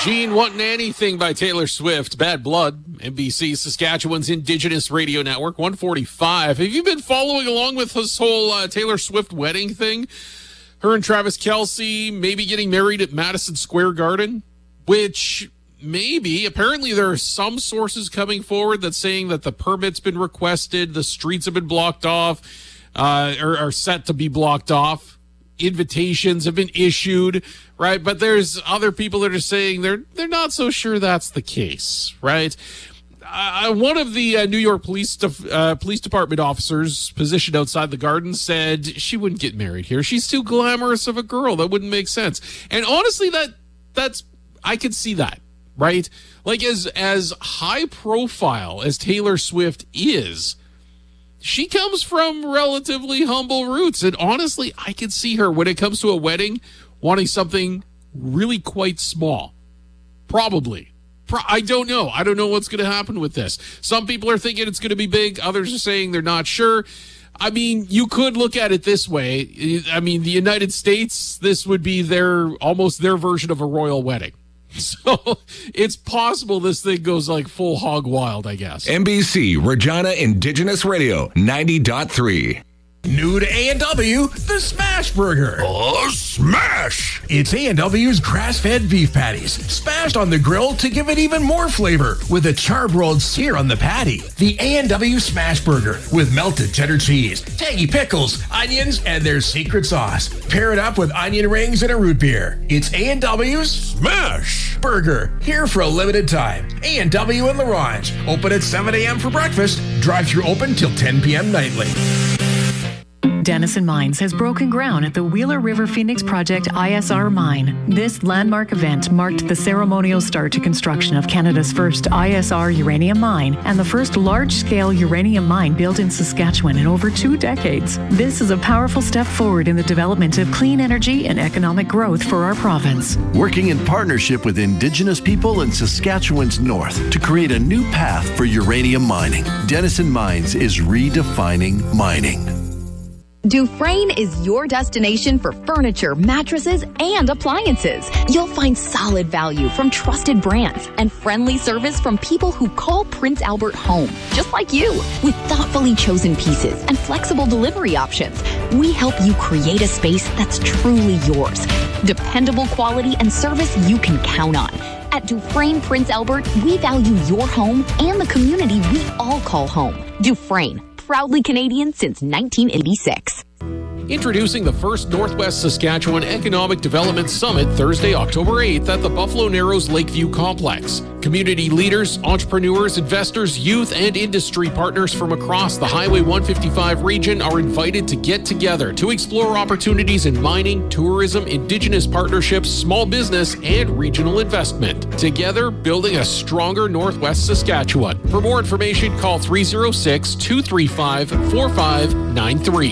Gene Wantin' Anything by Taylor Swift. Bad Blood, NBC, Saskatchewan's Indigenous Radio Network, 145. Have you been following along with this whole Taylor Swift wedding thing? Her and Travis Kelce maybe getting married at Madison Square Garden, which apparently there are some sources coming forward that's saying that the permit's been requested, the streets have been blocked off, or are set to be blocked off. Invitations have been issued, right? But there's other people that are saying they're not so sure that's the case, right? One of the New York Police Department officers positioned outside the garden said she wouldn't get married here. She's too glamorous of a girl. That wouldn't make sense. And honestly, that's I could see that, right? Like as high profile as Taylor Swift is, she comes from relatively humble roots. And honestly, I could see her when it comes to a wedding wanting something really quite small. Probably. I don't know. I don't know what's going to happen with this. Some people are thinking it's going to be big. Others are saying they're not sure. I mean, you could look at it this way. I mean, the United States, this would be almost their version of a royal wedding. So it's possible this thing goes like full hog wild, I guess. NBC, Regina Indigenous Radio, 90.3. New to A&W, the Smash Burger. Oh, smash! It's A&W's grass-fed beef patties, smashed on the grill to give it even more flavor with a charbroiled sear on the patty. The A&W Smash Burger with melted cheddar cheese, tangy pickles, onions, and their secret sauce. Pair it up with onion rings and a root beer. It's A&W's Smash Burger, here for a limited time. A&W in La Ronge, open at 7 a.m. for breakfast, drive-through open till 10 p.m. nightly. Denison Mines has broken ground at the Wheeler River Phoenix Project ISR mine. This landmark event marked the ceremonial start to construction of Canada's first ISR uranium mine and the first large-scale uranium mine built in Saskatchewan in over 2 decades. This is a powerful step forward in the development of clean energy and economic growth for our province. Working in partnership with Indigenous people in Saskatchewan's north to create a new path for uranium mining. Denison Mines is redefining mining. Dufresne is your destination for furniture, mattresses, and appliances. You'll find solid value from trusted brands and friendly service from people who call Prince Albert home, just like you. With thoughtfully chosen pieces and flexible delivery options, we help you create a space that's truly yours. Dependable quality and service you can count on. At Dufresne Prince Albert, we value your home and the community we all call home. Dufresne, proudly Canadian since 1986. Introducing the first Northwest Saskatchewan Economic Development Summit Thursday, October 8th at the Buffalo Narrows Lakeview Complex. Community leaders, entrepreneurs, investors, youth, and industry partners from across the Highway 155 region are invited to get together to explore opportunities in mining, tourism, Indigenous partnerships, small business, and regional investment. Together, building a stronger Northwest Saskatchewan. For more information, call 306-235-4593.